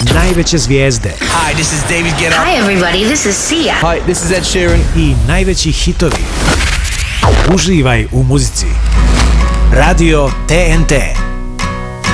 najveće zvijezde. Hi, this is David Guetta. Hi everybody, this is Sia. Hi, this is Ed Sheeran. I najveći hitovi. Uživaj u muzici. Radio TNT.